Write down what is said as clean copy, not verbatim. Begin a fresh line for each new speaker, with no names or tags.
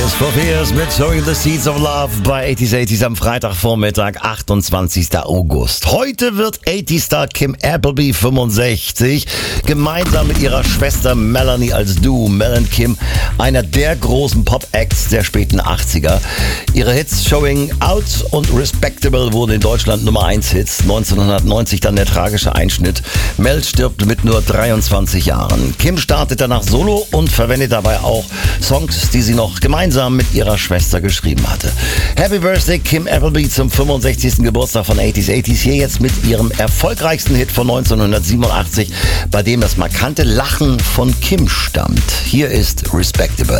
Tears for Fears mit Sowing the Seeds of Love bei 80s am Freitagvormittag, 28. August. Heute wird 80-Star Kim Appleby 65 gemeinsam mit ihrer Schwester Melanie als Duo Mel and Kim, einer der großen Pop-Acts der späten 80er. Ihre Hits Showing Out und Respectable wurden in Deutschland Nummer 1 Hits. 1990 dann der tragische Einschnitt. Mel stirbt mit nur 23 Jahren. Kim startet danach solo und verwendet dabei auch Songs, die sie noch gemeinsam mit ihrer Schwester geschrieben hatte. Happy Birthday Kim Appleby zum 65. Geburtstag von 80s. Hier jetzt mit ihrem erfolgreichsten Hit von 1987, bei dem das markante Lachen von Kim stammt. Hier ist Respectable.